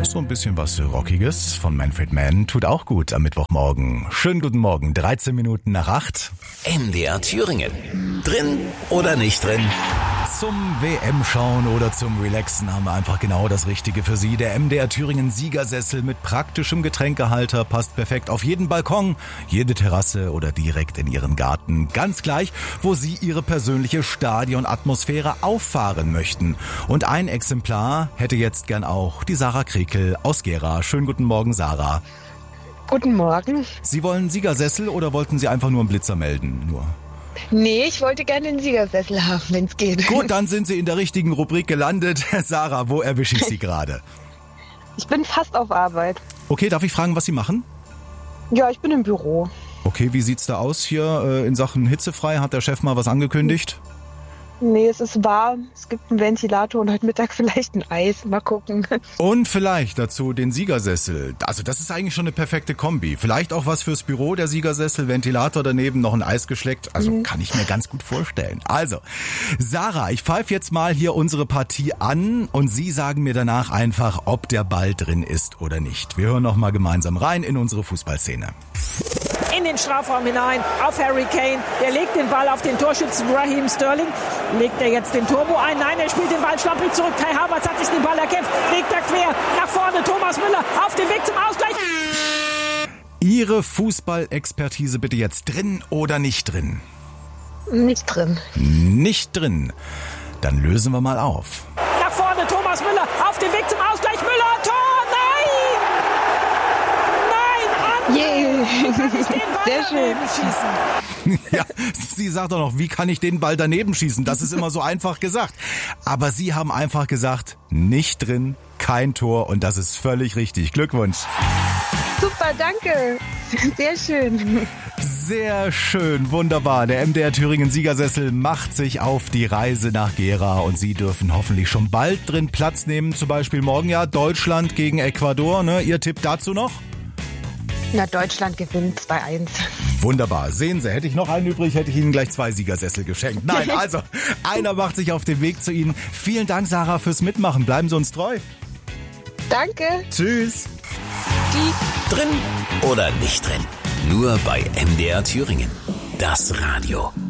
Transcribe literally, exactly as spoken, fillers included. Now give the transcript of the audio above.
So ein bisschen was Rockiges von Manfred Mann tut auch gut am Mittwochmorgen. Schönen guten Morgen, dreizehn Minuten nach acht. M D R Thüringen. Drin oder nicht drin? Zum W M-Schauen oder zum Relaxen haben wir einfach genau das Richtige für Sie. Der M D R Thüringen Siegersessel mit praktischem Getränkehalter passt perfekt auf jeden Balkon, jede Terrasse oder direkt in Ihren Garten. Ganz gleich, wo Sie Ihre persönliche Stadionatmosphäre auffahren möchten. Und ein Exemplar hätte jetzt gern auch die Sarah Krekel aus Gera. Schönen guten Morgen, Sarah. Guten Morgen. Sie wollen Siegersessel oder wollten Sie einfach nur einen Blitzer melden? Nur. Nee, ich wollte gerne den Siegersessel haben, wenn es geht. Gut, dann sind Sie in der richtigen Rubrik gelandet. Sarah, wo erwische ich Sie gerade? Ich bin fast auf Arbeit. Okay, darf ich fragen, was Sie machen? Ja, ich bin im Büro. Okay, wie sieht's da aus hier äh, in Sachen hitzefrei? Hat der Chef mal was angekündigt? Nee, es ist warm, es gibt einen Ventilator und heute Mittag vielleicht ein Eis. Mal gucken. Und vielleicht dazu den Siegersessel. Also das ist eigentlich schon eine perfekte Kombi. Vielleicht auch was fürs Büro, der Siegersessel, Ventilator daneben, noch ein Eis geschleckt. Also mhm. kann ich mir ganz gut vorstellen. Also, Sarah, ich pfeife jetzt mal hier unsere Partie an und Sie sagen mir danach einfach, ob der Ball drin ist oder nicht. Wir hören noch mal gemeinsam rein in unsere Fußballszene. In den Strafraum hinein auf Harry Kane. Der legt den Ball auf den Torschützen Raheem Sterling. Legt er jetzt den Turbo ein? Nein, er spielt den Ball schlampig zurück. Kai Havertz hat sich den Ball erkämpft. Legt er quer nach vorne. Thomas Müller auf dem Weg zum Ausgleich. Ihre Fußballexpertise bitte jetzt drin oder nicht drin? Nicht drin. Nicht drin. Dann lösen wir mal auf. Nach vorne Thomas Müller auf dem Weg zum Ausgleich. Müller, Tor! Nein! Nein! Yeah. Sehr schön. Ja, sie sagt doch noch, wie kann ich den Ball daneben schießen? Das ist immer so einfach gesagt. Aber Sie haben einfach gesagt, nicht drin, kein Tor und das ist völlig richtig. Glückwunsch. Super, danke. Sehr schön. Sehr schön, wunderbar. Der M D R Thüringen Siegersessel macht sich auf die Reise nach Gera und Sie dürfen hoffentlich schon bald drin Platz nehmen. Zum Beispiel morgen ja Deutschland gegen Ecuador. Ne? Ihr Tipp dazu noch? Na, Deutschland gewinnt zwei eins. Wunderbar. Sehen Sie, hätte ich noch einen übrig, hätte ich Ihnen gleich zwei Siegersessel geschenkt. Nein, also, einer macht sich auf den Weg zu Ihnen. Vielen Dank, Sarah, fürs Mitmachen. Bleiben Sie uns treu. Danke. Tschüss. Drin oder nicht drin? Nur bei M D R Thüringen. Das Radio.